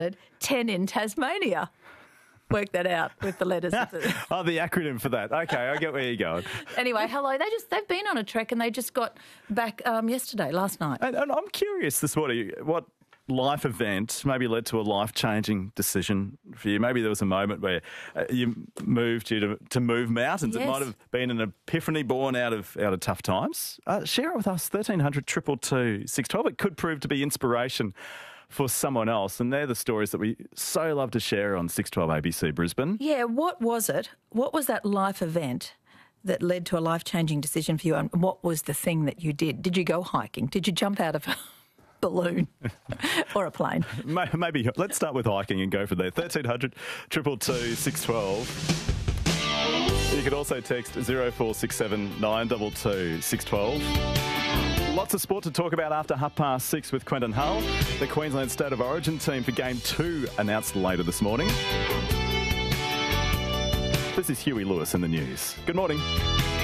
10 in Tasmania. Work that out with the letters. Oh, the acronym for that. Okay, I get where you're going. Anyway, hello. They've been on a trek and they just got back last night. And I'm curious this morning, what life event maybe led to a life-changing decision for you? Maybe there was a moment where you moved to move mountains. Yes. It might have been an epiphany born out of tough times. Share it with us, 1300 222 612. It could prove to be inspiration for someone else, and they're the stories that we so love to share on 612 ABC Brisbane. Yeah, what was it? What was that life event that led to a life-changing decision for you, and what was the thing that you did? Did you go hiking? Did you jump out of a balloon or a plane? Maybe. Let's start with hiking and go from there. 1300 222 612. You could also text 0467 922 612. Lots of sport to talk about after 6:30 with Quentin Hull. The Queensland State of Origin team for Game 2 announced later this morning. This is Huey Lewis in the news. Good morning.